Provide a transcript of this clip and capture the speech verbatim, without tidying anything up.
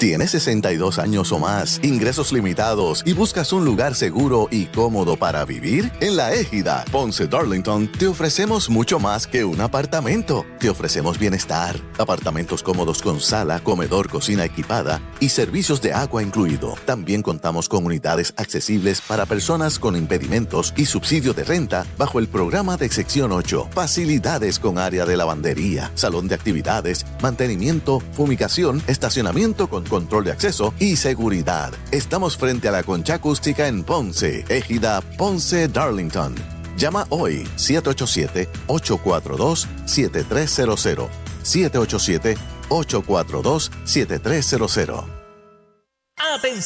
¿Tienes sesenta y dos años o más, ingresos limitados y buscas un lugar seguro y cómodo para vivir? En La Égida, Ponce Darlington, te ofrecemos mucho más que un apartamento. Te ofrecemos bienestar, apartamentos cómodos con sala, comedor, cocina equipada y servicios de agua incluido. También contamos con unidades accesibles para personas con impedimentos y subsidio de renta bajo el programa de Sección ocho. Facilidades con área de lavandería, salón de actividades, mantenimiento, fumigación, estacionamiento con control de acceso y seguridad. Estamos frente a la Concha Acústica en Ponce, Égida, Ponce, Darlington. Llama hoy siete ocho siete, ocho cuatro dos, siete tres cero cero. siete ocho siete, ocho cuatro dos, siete tres cero cero. Atención.